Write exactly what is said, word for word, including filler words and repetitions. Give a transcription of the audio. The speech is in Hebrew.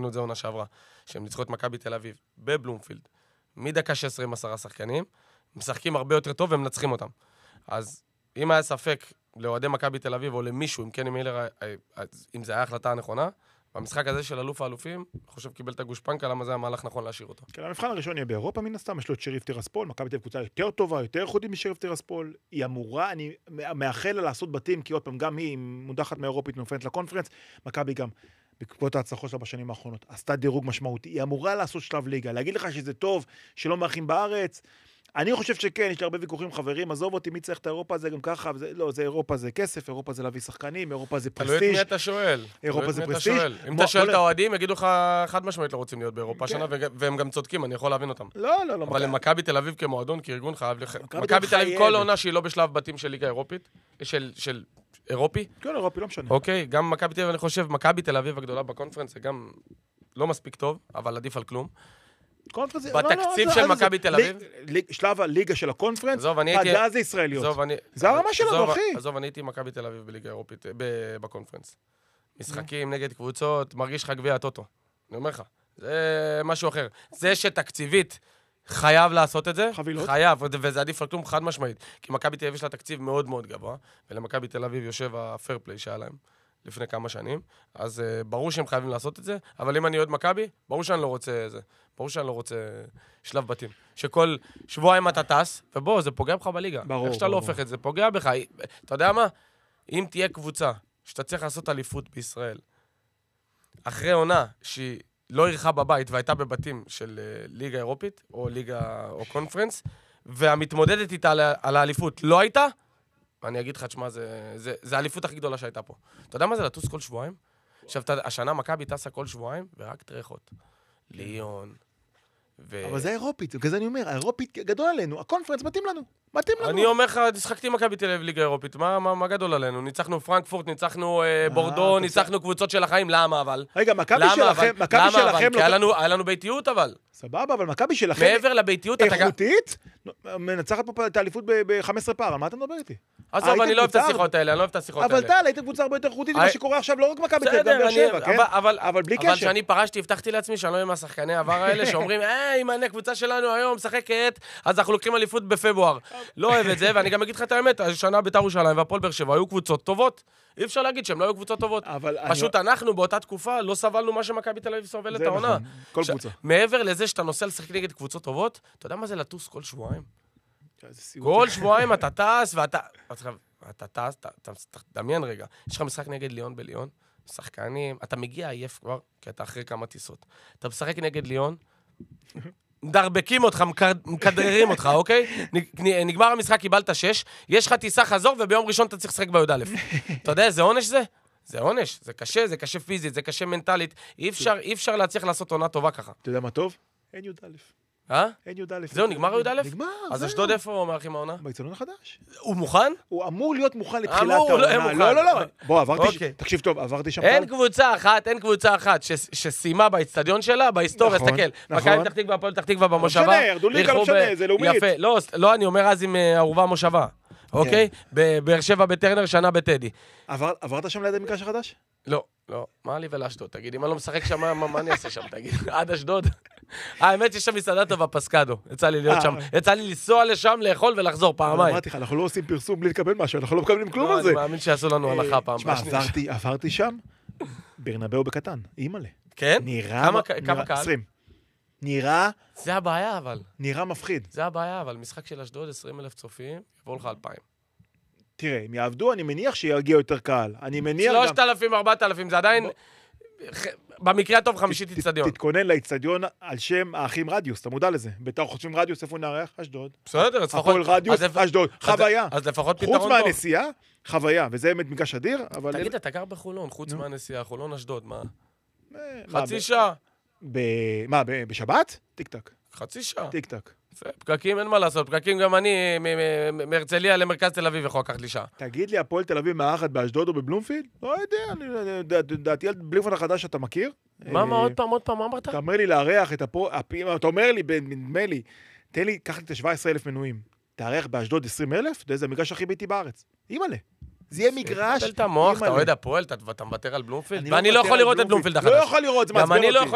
ראינו את זה עונה שעברה, שהם ניצחו את מכבי תל אביב בבלומפילד, מדקה שש עשרה עם עשרה שחקנים, משחקים הרבה יותר טוב והם מנצחים אותם. אז אם היה ספק לאוהדי מכבי תל אביב או למישהו, אם קני מילר, אם זה היה החלטה הנכונה, במשחק הזה של אלוף האלופים, אני חושב קיבל את הגושפנקה, למה זה המהלך נכון להשאיר אותו. כן, המבחן הראשון יהיה באירופה מן הסתם, יש לו את שריף טירספול, מכבי תל אביב קבוצה יותר טובה, יותר איכותית משריף טירספול, היא אמורה, אני מאחל לה לעשות בתים, כי עוד פעם, גם היא מודחת מאירופית, נופלת לקונפרנס, מכבי גם, בעקבות ההצלחות שלה בשנים האחרונות, עשתה דירוג משמעותי, היא אמורה לעשות שלב ליגה, להגיד לך שזה טוב, שלא מארחים בארץ, אני חושב שכן, יש לי הרבה ויכוחים חברים, עזוב אותי, מי צריך את אירופה, זה גם ככה, וזה, לא, זה אירופה זה כסף, אירופה זה להביא שחקנים, אירופה זה פרסטיג'. תלוי את מי אתה שואל. אירופה זה פרסטיג'. אם אתה שואל את האוהדים, יגידו לך חד משמעית לא רוצים להיות באירופה השנה, והם גם צודקים, אני יכול להבין אותם. לא, לא, לא. אבל למכבי תל אביב כמועדון, כארגון חייב לך... מכבי תל אביב כל עונה שהיא לא בשלב בתים של ליגה אירופית, של אירופי. כן, אירופי, לא משנה. אוקיי, גם מכבי תל אביב, אני חושב, מכבי תל אביב הגדולה בקונפרנס, זה גם לא מספיק טוב, אבל עדיף על כלום. בתקציב של מכבי תל אביב. שלב הליגה של הקונפרנס, פגע זה ישראליות. זה הרמה שלנו, אחי. עזוב, אני הייתי מכבי תל אביב בליגה אירופית, בקונפרנס. משחקים נגד קבוצות, מרגיש לך גביע הטוטו. אני אומר לך, זה משהו אחר. זה שתקציבית חייב לעשות את זה, חייב, וזה עדיף על כלום חד משמעית. כי מכבי תל אביב יש לה תקציב מאוד מאוד גבוה, ולמכבי תל אביב יושב הפייר פליי שהיה להם. לפני כמה שנים, אז uh, ברור שהם חייבים לעשות את זה, אבל אם אני אוהד מכבי, ברור שאני לא רוצה זה, ברור שאני לא רוצה שלב בתים. שכל שבועיים אתה טס, ובוא, זה פוגע בך בליגה. ברור, איך שאתה ברור. לא הופך את זה, פוגע בך. אתה יודע מה? אם תהיה קבוצה שאתה צריך לעשות אליפות בישראל, אחרי עונה שהיא לא ערכה בבית והייתה בבתים של uh, ליגה אירופית, או ליגה, או קונפרנס, והמתמודדת איתה על, על האליפות לא הייתה, ואני אגיד לך, תשמע, זה, זה, זה האליפות הכי גדולה שהייתה פה. אתה יודע מה זה לטוס כל שבועיים? עכשיו, השנה מכבי טסה כל שבועיים, ורק טרחות. ליון, ו... אבל זה אירופית, כזה אני אומר, האירופית גדול עלינו, הקונפרנס מתאים לנו, מתאים לנו. אני אומר לך, נשחקתי מכבי תל אביב ליגה אירופית, מה, מה, מה גדול עלינו? ניצחנו פרנקפורט, ניצחנו אה, בורדו, ניצחנו קבוצות של החיים, למה אבל? רגע, מכבי שלכם, מכבי שלכם... כי היה לנו, היה לנו ביתיות אבל. סבבה, אבל מכבי שלכם... מעבר לביתיות... איכותית? מנצחת פה את האליפות ב-חמש עשרה פער, על מה אתה מדבר איתי? עזוב, אני לא אוהב את השיחות האלה, אני לא אוהב את השיחות האלה. אבל טל, הייתם קבוצה הרבה יותר איכותית ממה שקורה עכשיו, לא רק מכבי תל אביב, גם באר שבע, כן? אבל בלי קשר. אבל כשאני פרשתי, הבטחתי לעצמי שאני לא אהיה מהשחקני העבר האלה, שאומרים, היי, אם הקבוצה שלנו היום משחקת, אז אנחנו לוקחים אליפות בפברואר. לא אוהב את זה, ואני גם אגיד לך את האמת, השנה בית"ר ירושלים והפועל באר שבע היו קבוצות טובות. אי אפשר להגיד שהם לא היו קבוצות טובות. פשוט אנחנו באותה תקופה לא סבלנו מה שמכבי תל אביב סובלת העונה. כל קבוצה. מעבר לזה שאתה נוסע לשחק נגד קבוצות טובות, אתה יודע מה זה לטוס כל שבועיים? כל שבועיים אתה טס ואתה אתה טס, אתה דמיין רגע. יש לך משחק נגד ליון בליון, שחקנים, אתה מגיע עייף כבר, כי אתה אחרי כמה טיסות. אתה משחק נגד ליון, דרבקים אותך, מקדררים אותך, אוקיי? נגמר המשחק, קיבלת שש, יש לך טיסה חזור, וביום ראשון אתה צריך לשחק בי"א. אתה יודע, זה עונש זה? זה עונש, זה קשה, זה קשה פיזית, זה קשה מנטלית. אי אפשר, אי אפשר להצליח לעשות עונה טובה ככה. אתה יודע מה טוב? אין י"א. אה? אין י"א. זהו, נגמר י"א? נגמר, אז אשדוד איפה מארחים העונה? באצטדיון החדש. הוא מוכן? הוא אמור להיות מוכן לתחילת העונה. לא, לא, לא. בוא, עברתי, תקשיב טוב, עברתי שם. אין קבוצה אחת, אין קבוצה אחת שסיימה באצטדיון שלה, בהיסטוריה, תסתכל. מכבי פתח תקווה, הפועל פתח תקווה במושבה. לא משנה, ירדו ליגה, לא משנה, זה לאומית. יפה, לא, אני אומר אז עם אהובה מושבה. אוקיי? בבאר שבע בטרנר, שנה בטדי. עברת שם ליד המגרש החדש? לא, לא. מה לי ולאשדוד? תגיד, אם אני לא משחק שם, מה אני אעשה שם? תגיד, עד אשדוד. האמת שיש שם מסעדה טובה, פסקדו. יצא לי להיות שם. יצא לי לנסוע לשם, לאכול ולחזור פעמיים. אמרתי לך, אנחנו לא עושים פרסום בלי לקבל משהו, אנחנו לא מקבלים כלום על זה. אני מאמין שיעשו לנו הנחה פעם. תשמע, עברתי שם, ברנבאו בקטן, אימא'לה. כן? נראה... כמה קהל? עשרים. נראה... זה הבעיה, אבל. נראה מפחיד. זה הבעיה, אבל משחק של אשדוד, עשרים אלף צופים, יבואו לך אלפיים. תראה, אם יעבדו, אני מניח שיגיע יותר קהל. אני מניח גם... שלושת אלפים, ארבעת אלפים, זה עדיין... במקרה הטוב חמישית אצטדיון. תתכונן לאצטדיון על שם האחים רדיוס, אתה מודע לזה. בית"ר חושבים רדיוס, איפה נארח? אשדוד. בסדר, אז לפחות... הפועל רדיוס, אשדוד. חוויה. אז לפחות פתרון טוב. חוץ מהנסיעה, חוויה, וזה באמת מגרש אדיר, אבל... תגיד, אתה גר בחולון, חוץ מהנסיעה, חולון אשדוד, מה? חצי שעה. מה, בשבת? טיק טק. חצי שעה. טיק טק. פקקים אין מה לעשות, פקקים גם אני מהרצליה למרכז תל אביב יכול לקחת לי שעה. תגיד לי, הפועל תל אביב מארחת באשדוד או בבלומפילד? לא יודע, דעתי על בלומפילד החדש אתה מכיר? מה, מה, עוד פעם, עוד פעם, מה אמרת? אתה אומר לי לארח את הפועל, אתה אומר לי, נדמה לי, תן לי, קח לי את ה-שבעה עשר אלף מנויים, תארח באשדוד עשרים אלף? אתה יודע, זה המגרש הכי ביתי בארץ. אימא'לה. זה יהיה מגרש. תפל את המוח, אתה אוהד הפועל, אתה מוותר על בלומפילד? ואני לא יכול לראות את בלומפילד החדש. לא יכול לראות, זה מעצבן אותי.